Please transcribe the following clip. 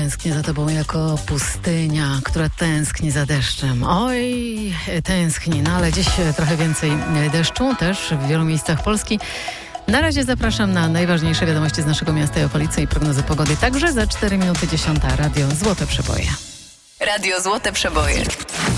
tęsknię za tobą jako pustynia, która tęskni za deszczem. Oj, tęskni, no ale dziś trochę więcej deszczu też w wielu miejscach Polski. Na razie zapraszam na najważniejsze wiadomości z naszego miasta i okolicy i prognozy pogody. Także za 4 minuty 10 Radio Złote Przeboje. Radio Złote Przeboje.